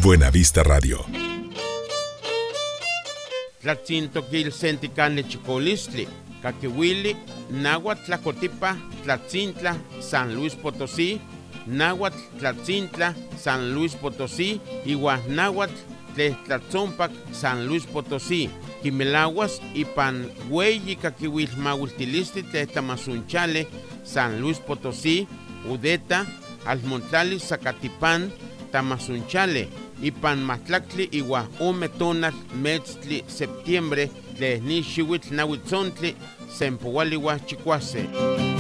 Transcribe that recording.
Buenavista Radio. Tlatzintoquil senticanle chicolistli, caquihuili, náhuatl tlacotipa, Tlatzintla, San Luis Potosí, náhuatl Tlatzintla, San Luis Potosí, igual náhuatl Tlatzompac, San Luis Potosí, quimelaguas y pan hueyi caquihuil mahuiltilistli Tamasunchale, San Luis Potosí, Udeta, Almontlali, Zacatipán, Tamasunchale, y pan Matlactli, igual Umetonal, Metztli, septiembre, Lesnixihuitl, Nahuitzontli, Sempohualiwa, Chicuase.